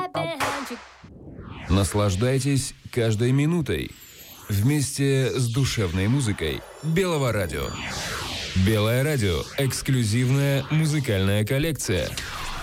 Наслаждайтесь каждой минутой вместе с душевной музыкой Белого радио. Белое радио – эксклюзивная музыкальная коллекция.